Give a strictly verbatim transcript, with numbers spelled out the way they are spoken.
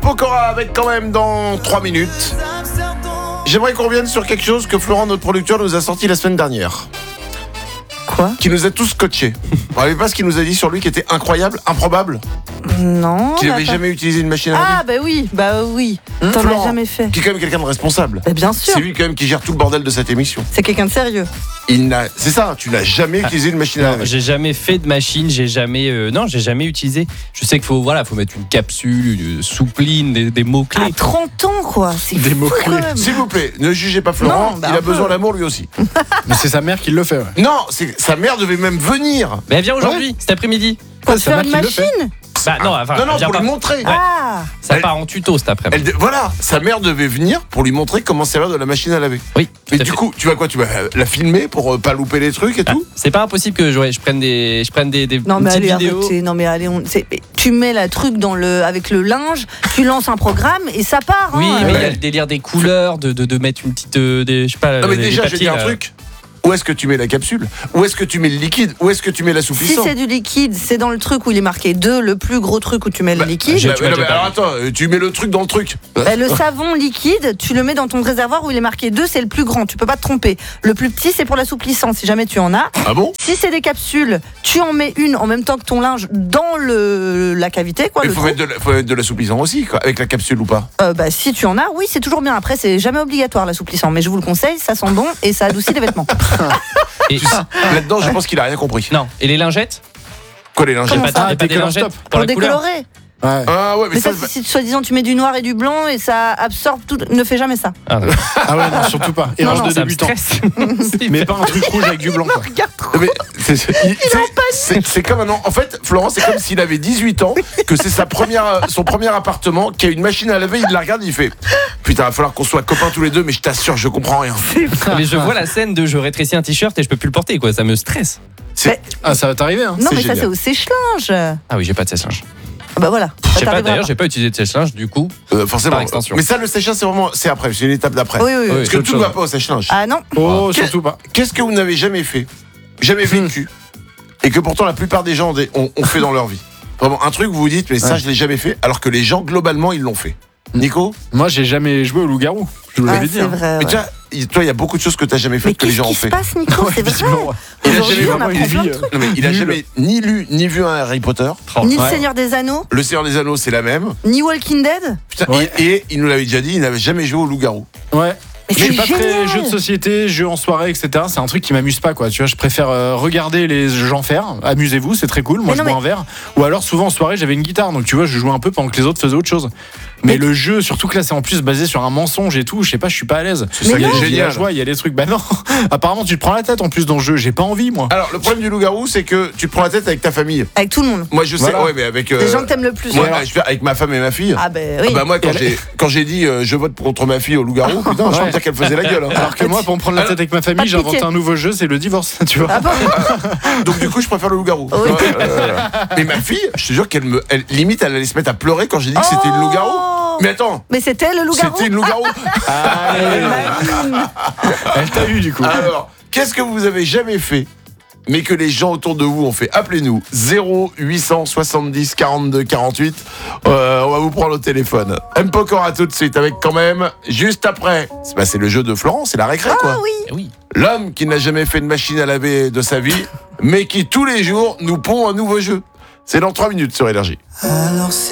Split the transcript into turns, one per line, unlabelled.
Pokora avec quand même dans trois minutes. J'aimerais qu'on revienne sur quelque chose que Florent, notre producteur, nous a sorti la semaine dernière.
Quoi ?
Qui nous a tous scotchés. Vous savez pas ce qu'il nous a dit sur lui qui était incroyable, improbable ?
Non.
Qu'il
bah,
n'avait
pas-
jamais utilisé une machine à laver.
Ah, bah oui, bah oui.
Hum,
T'en
Florent,
as jamais fait.
Qui est quand même quelqu'un de responsable.
Bah, bien sûr.
C'est lui quand même qui gère tout le bordel de cette émission.
C'est quelqu'un de sérieux.
Il n'a... C'est ça, tu n'as jamais utilisé une machine à
Non,
laver.
j'ai jamais fait de machine, j'ai jamais, euh, non, j'ai jamais utilisé. Je sais qu'il faut, voilà, faut mettre une capsule, une soupline, des, des mots clés.
À trente ans, quoi. C'est
Des
fou,
mots-clés.
quand même.
S'il vous plaît, ne jugez pas Florent,
Non, bah,
il a
un peu.
besoin d'amour lui aussi.
Mais c'est sa mère qui le fait. Ouais.
Non, c'est... sa mère devait même venir.
Mais elle vient aujourd'hui, cet après-midi.
Pour
Ouais,
te
c'est
faire
ma
une
qui le fait.
machine.
Bah non, enfin,
non, non,
elle vient
pour
pas-
lui montrer.
Ah.
Ça
Elle-
part en tuto cet après-midi.
Elle de- Voilà, sa mère devait venir pour lui montrer comment servir de la machine à laver.
Oui.
Mais
tout à
du
fait.
coup, tu vas quoi ? Tu vas euh, la filmer pour euh, pas louper les trucs et
Ah,
tout ?
c'est pas impossible que je, ouais, je prenne des, je prenne des, des
Non, mais
petites
allez,
vidéos.
arrêtez. Non, mais allez, on... c'est- tu mets la truc dans le... avec le linge, tu lances un programme et ça part.
Oui,
hein.
mais il y a
Ouais.
le délire des couleurs, de, de, de mettre une petite, euh, des, je sais pas.
Non, mais
des-
déjà,
des
je vais
papiers,
dire un
là.
truc. Où est-ce que tu mets la capsule ? Où est-ce que tu mets le liquide ? Où est-ce que tu mets
Si
l'assouplissant ?
c'est du liquide, c'est dans le truc où il est marqué deux, le plus gros truc où tu mets
Bah,
le liquide.
j'ai-
Bah,
tu m'as
non,
déjà
mais alors
parlé.
attends, euh, tu mets le truc dans le truc.
Bah, le savon liquide, tu le mets dans ton réservoir où il est marqué deux, c'est le plus grand, tu peux pas te tromper. Le plus petit, c'est pour l'assouplissant, si jamais tu en as.
Ah bon ?
Si c'est des capsules, tu en mets une en même temps que ton linge dans le, la cavité, quoi.
Il
le
faut
trou.
mettre, de la- faut mettre de l'assouplissant aussi, quoi, avec la capsule ou pas ?
Euh, bah, si tu en as, oui, c'est toujours bien. Après, c'est jamais obligatoire l'assouplissant, mais je vous le conseille, ça sent bon et ça adoucit les vêtements.
Et-
Là-dedans, je pense qu'il a rien compris.
Non, et les lingettes.
Quoi, les lingettes ?
Comment
Pas,
ça
y a pas des
Décolore
lingettes
stop.
pour,
Pour
la couleur.
décolorer.
Ouais.
Ah ouais, mais,
Mais ça,
ça,
si, si soi-disant tu mets du noir et du blanc et ça absorbe tout, ne fais jamais ça.
Ah, non.
Ah ouais, non, surtout pas.
Non,
Erreur
non,
de
Ça me
débutant.
stresse. C'est
Mais
hyper-
pas un truc rouge avec du blanc. Quoi.
Regarde trop.
mais c'est, c'est- il- c'est- c'est- c'est comme un an. En fait, Florent, c'est comme s'il avait dix-huit ans, que c'est sa première, son premier appartement, qui a une machine à laver, il la regarde, il fait putain, il va falloir qu'on soit copains tous les deux, mais je t'assure, je comprends rien.
Mais je vois la scène de je rétrécis un t-shirt et je peux plus le porter, quoi. Ça me stresse.
C'est,
Ah, ça va t'arriver, hein.
Non,
C'est
mais ça,
génial.
c'est au sèche-linge.
Ah oui, j'ai pas de sèche-linge.
Ah bah voilà.
Je
Ça
sais pas,
t'arrivera
d'ailleurs, j'ai pas utilisé de sèche-linge, du coup.
euh, forcément.
Par extension.
Mais ça, le sèche-linge, c'est vraiment, c'est après, c'est une étape d'après.
Oui, oui, oui.
Oui.
Parce que
autre
tout ne
chose.
va pas au sèche-linge.
Ah non.
Oh,
Que-
surtout pas.
Qu'est-ce que vous n'avez jamais fait, jamais vécu, et que pourtant la plupart des gens ont, ont fait dans leur vie ? Vraiment, un truc où vous vous dites, mais ça,
Ouais.
je l'ai jamais fait, alors que les gens, globalement, ils l'ont fait. Nico ?
Moi, j'ai jamais joué au loup-garou. Je vous
Ah,
l'avais dit.
c'est
hein.
vrai.
Mais
ouais.
tu vois, il- toi, il y a beaucoup de choses que tu n'as jamais
Mais
faites que les
qu'est-ce
gens ont
qui se
fait.
passe, Nico?
Ouais,
C'est
visiblement,
vrai.
ouais.
Il a
Aujourd'hui,
jamais
on
vraiment
apprend
une
plein de
vie,
trucs.
euh,
Non, mais il a
Nul.
jamais ni lu ni vu un Harry Potter.
Oh,
Ni le
Ouais.
Seigneur des Anneaux,
Le Seigneur des Anneaux, c'est la même.
ni Walking Dead.
Putain,
Ouais.
et, et il nous l'avait déjà dit, il n'avait jamais joué au loup-garou.
Ouais.
Mais
Je suis
c'est
pas très
génial.
jeu de société, jeu en soirée, et cetera. C'est un truc qui m'amuse pas, quoi. Tu vois, je préfère euh, regarder les gens faire. Amusez-vous, c'est très cool. Moi,
Mais
je
non,
bois un verre. Ou alors, souvent en soirée, j'avais une guitare, donc tu vois, je jouais un peu pendant que les autres faisaient autre chose. Mais,
Mais-
le jeu, surtout que là, c'est en plus basé sur un mensonge et tout. Je sais pas, je suis pas à l'aise.
C'est ça
Il y a
qui est
il y a
génial.
la joie, il y a des trucs. Bah non. Apparemment, tu te prends la tête en plus dans le jeu. J'ai pas envie, moi.
Alors, le problème du loup-garou, c'est que tu te prends la tête avec ta famille.
Avec tout le monde.
Moi, je sais,
Voilà.
ouais, mais avec.
Les
euh,
gens que t'aimes le plus.
moi,
alors.
je fais avec ma femme et ma fille.
Ah ben oui.
Ah bah moi quand
Et
j'ai quand j'ai dit euh, je vote contre ma fille au loup-garou, putain, je
Ouais.
peux dire qu'elle faisait la gueule. hein.
Alors que moi, pour me prendre la tête avec ma
Pas
famille,
de
j'ai inventé
pitié.
un nouveau jeu, c'est le divorce, tu vois.
Ah bon.
Donc du coup, je préfère le loup-garou.
Oui.
Ouais, euh, Mais ma fille, je te jure qu'elle me elle, limite elle allait se mettre à pleurer quand j'ai dit que c'était une loup-garou.
Oh.
Mais attends,
Mais c'était le loup-garou.
c'était une loup-garou.
Allez,
Maline.
elle t'a eu du coup.
Alors, qu'est-ce que vous avez jamais fait mais que les gens autour de vous ont fait? Appelez-nous zéro huit cent soixante-dix quarante-deux quarante-huit. Euh, on va vous prendre au téléphone. M Pokora tout de suite avec quand même juste après. C'est bah, c'est le jeu de Florent, c'est la récré quoi.
Ah oui.
Eh oui.
L'homme qui n'a jamais fait de machine à laver de sa vie, mais qui tous les jours nous pond un nouveau jeu. C'est dans trois minutes sur Énergie.
Alors c'est